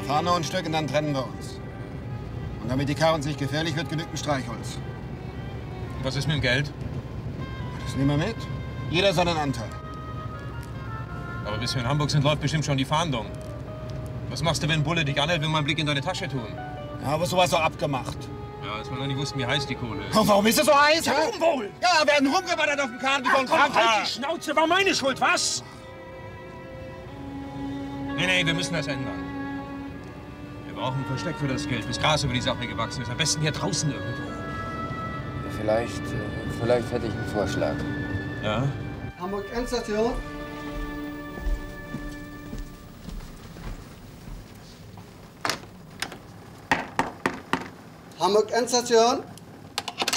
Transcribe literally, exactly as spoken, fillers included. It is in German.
Fahren noch ein Stück und dann trennen wir uns. Und damit die Karre uns nicht gefährlich wird, genügt ein Streichholz. Und was ist mit dem Geld? Das nehmen wir mit. Jeder seinen Anteil. Aber bis wir in Hamburg sind, läuft bestimmt schon die Fahndung. Was machst du, wenn ein Bulle dich anhält, wenn wir einen Blick in deine Tasche tun? Ja, aber sowas doch abgemacht. Ja, als wir noch nicht wussten, wie heiß die Kohle ist. Und warum ist es so heiß? Ja, warum wohl? Ja, werden rumgeballert auf dem Kahn wie von Komm, Frankreich. halt die Schnauze, war meine Schuld, was? Nee, nee, wir müssen das ändern. Wir brauchen ein Versteck für das Geld, bis Gras über die Sache gewachsen ist. Am besten hier draußen irgendwo. Vielleicht, äh, vielleicht hätte ich einen Vorschlag. Ja? Hamburg Endstation. Hamburg Endstation.